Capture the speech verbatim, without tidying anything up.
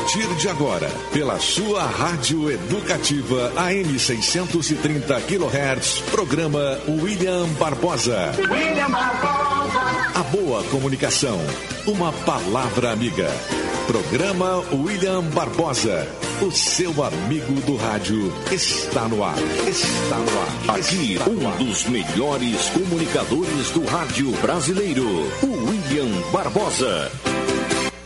partir de agora, pela sua Rádio Educativa A M seiscentos e trinta quilohertz, programa William Barbosa. William Barbosa. A boa comunicação, uma palavra amiga. Programa William Barbosa. O seu amigo do rádio está no ar. Está no ar. Aqui, está um no ar. dos melhores comunicadores do rádio brasileiro, o William Barbosa.